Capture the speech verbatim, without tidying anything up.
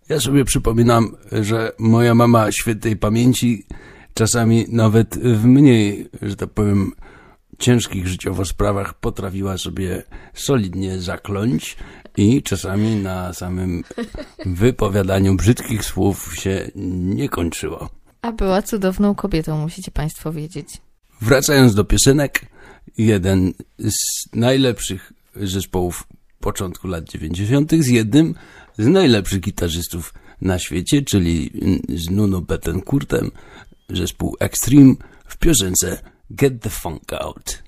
Ja sobie przypominam, że moja mama świętej pamięci czasami nawet w mniej, że tak powiem, ciężkich życiowo sprawach potrafiła sobie solidnie zakląć i czasami na samym wypowiadaniu brzydkich słów się nie kończyło. A była cudowną kobietą, musicie państwo wiedzieć. Wracając do piosenek, jeden z najlepszych zespołów początku lat dziewięćdziesiątych z jednym z najlepszych gitarzystów na świecie, czyli z Nuno Bettencourtem, zespół Extreme w piosence Get the Funk Out.